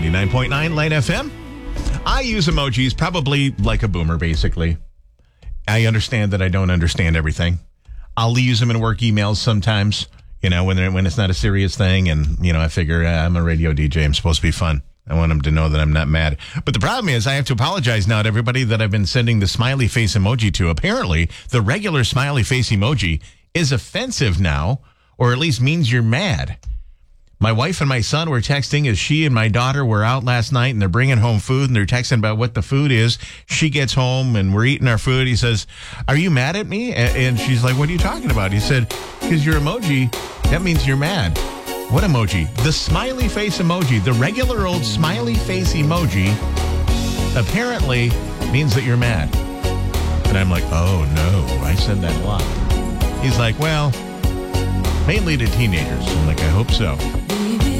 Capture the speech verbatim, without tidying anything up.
ninety-nine point nine Lane F M. I use emojis probably like a boomer, basically. I understand that I don't understand everything. I'll use them in work emails sometimes, you know, when they're, when it's not a serious thing. And, you know, I figure uh, I'm a radio D J. I'm supposed to be fun. I want them to know that I'm not mad. But the problem is I have to apologize now to everybody that I've been sending the smiley face emoji to. Apparently, the regular smiley face emoji is offensive now, or at least means you're mad. My wife and my son were texting as she and my daughter were out last night, and they're bringing home food, and they're texting about what the food is. She gets home, and we're eating our food. He says, "Are you mad at me?" And she's like, "What are you talking about?" He said, "Because your emoji, that means you're mad." What emoji? The smiley face emoji. The regular old smiley face emoji apparently means that you're mad. And I'm like, oh, no, I said that a lot. He's like, well, mainly to teenagers. I'm like, I hope so.